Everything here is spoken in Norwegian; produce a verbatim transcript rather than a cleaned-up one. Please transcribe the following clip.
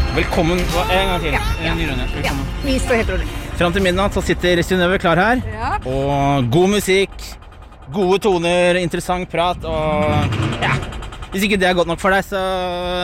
Velkommen, en gang til. Ja, ja. En ny runde. Velkommen. Ja, vi står helt rolig. Fram til midnatt så sitter Synnøve klar her. Ja. Og god musikk, gode toner, interessant prat og ja. Hvis ikke det er godt nok for deg, så